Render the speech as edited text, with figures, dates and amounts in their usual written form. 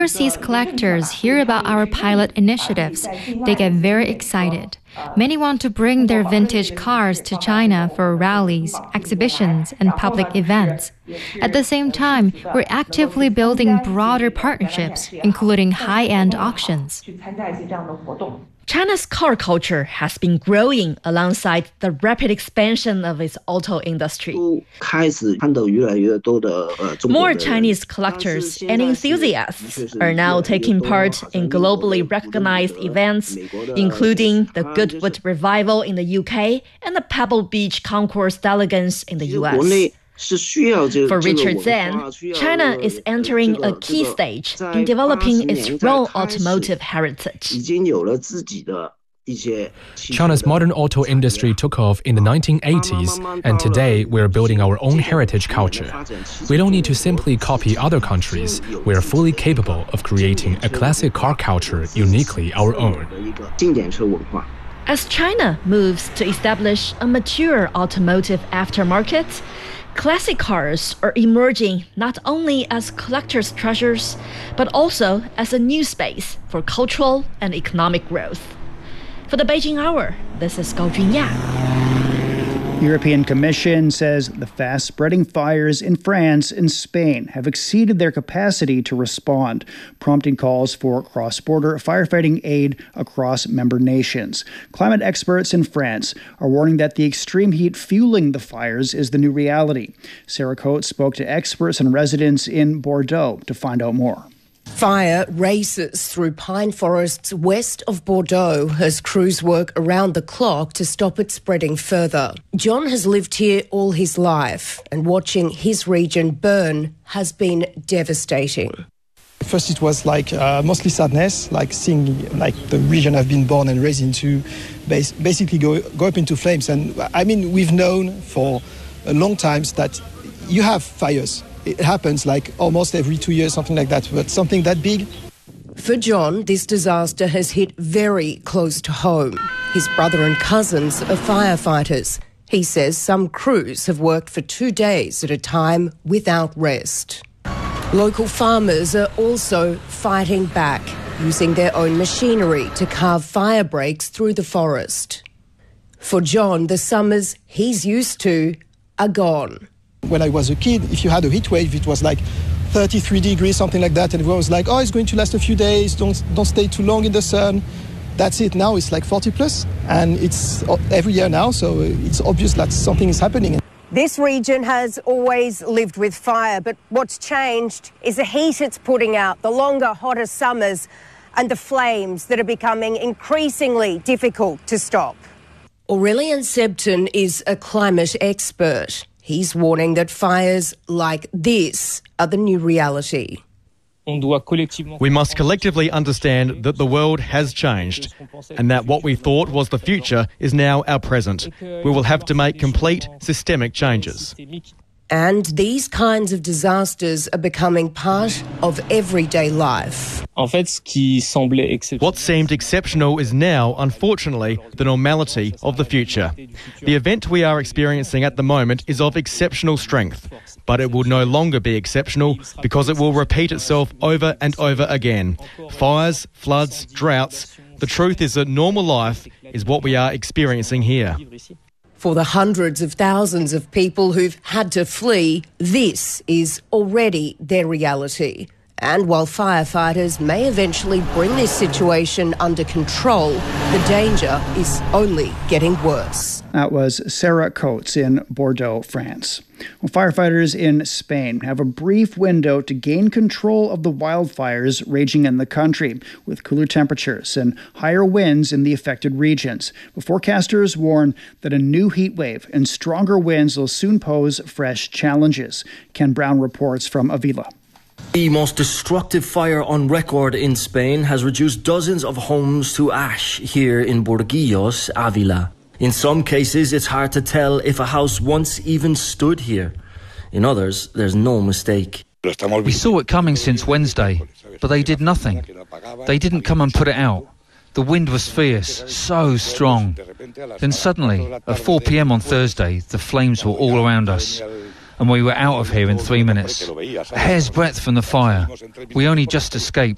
Overseas collectors hear about our pilot initiatives. They get very excited. Many want to bring their vintage cars to China for rallies, exhibitions, and public events. At the same time, we're actively building broader partnerships, including high-end auctions. China's car culture has been growing alongside the rapid expansion of its auto industry. More Chinese collectors and enthusiasts are now taking part in globally recognized events, including the Goodwood Revival in the UK and the Pebble Beach Concours d'Elegance in the US. For Richard Zhang, China is entering a key stage in developing its own automotive heritage. China's modern auto industry took off in the 1980s, and today we're building our own heritage culture. We don't need to simply copy other countries. We are fully capable of creating a classic car culture uniquely our own. As China moves to establish a mature automotive aftermarket, classic cars are emerging not only as collectors' treasures, but also as a new space for cultural and economic growth. For the Beijing Hour, this is Gao Junya. The European Commission says the fast-spreading fires in France and Spain have exceeded their capacity to respond, prompting calls for cross-border firefighting aid across member nations. Climate experts in France are warning that the extreme heat fueling the fires is the new reality. Sarah Coates spoke to experts and residents in Bordeaux to find out more. Fire races through pine forests west of Bordeaux as crews work around the clock to stop it spreading further. John has lived here all his life, and watching his region burn has been devastating. First it was mostly sadness, seeing the region I've been born and raised into basically go up into flames. And I mean, we've known for a long time that you have fires. It happens almost every 2 years, something like that, but something that big. For John, this disaster has hit very close to home. His brother and cousins are firefighters. He says some crews have worked for 2 days at a time without rest. Local farmers are also fighting back, using their own machinery to carve fire breaks through the forest. For John, the summers he's used to are gone. When I was a kid, if you had a heat wave, it was 33 degrees, something like that, and everyone was like, oh, it's going to last a few days, don't stay too long in the sun. That's it. Now it's 40 plus, and it's every year now, so it's obvious that something is happening. This region has always lived with fire, but what's changed is the heat it's putting out, the longer, hotter summers, and the flames that are becoming increasingly difficult to stop. Aurelian Sebton is a climate expert. He's warning that fires like this are the new reality. We must collectively understand that the world has changed and that what we thought was the future is now our present. We will have to make complete systemic changes. And these kinds of disasters are becoming part of everyday life. What seemed exceptional is now, unfortunately, the normality of the future. The event we are experiencing at the moment is of exceptional strength, but it will no longer be exceptional because it will repeat itself over and over again. Fires, floods, droughts. The truth is that normal life is what we are experiencing here. For the hundreds of thousands of people who've had to flee, this is already their reality. And while firefighters may eventually bring this situation under control, the danger is only getting worse. That was Sarah Coates in Bordeaux, France. Well, firefighters in Spain have a brief window to gain control of the wildfires raging in the country, with cooler temperatures and higher winds in the affected regions. But forecasters warn that a new heat wave and stronger winds will soon pose fresh challenges. Ken Brown reports from Avila. The most destructive fire on record in Spain has reduced dozens of homes to ash here in Burguillos, Avila. In some cases, it's hard to tell if a house once even stood here. In others, there's no mistake. We saw it coming since Wednesday, but they did nothing. They didn't come and put it out. The wind was fierce, so strong. Then suddenly, at 4 p.m. on Thursday, the flames were all around us. And we were out of here in 3 minutes. A hair's breadth from the fire. We only just escaped.